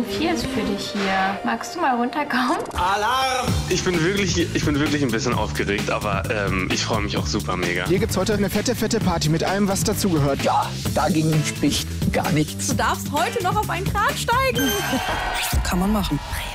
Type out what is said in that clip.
viel ist für dich hier. Magst du mal runterkommen? Alarm! Ich bin wirklich ein bisschen aufgeregt, aber ich freue mich auch super mega. Hier gibt's heute eine fette Party mit allem, was dazugehört. Ja, dagegen spricht gar nichts. Du darfst heute noch auf einen Kran steigen. Kann man machen.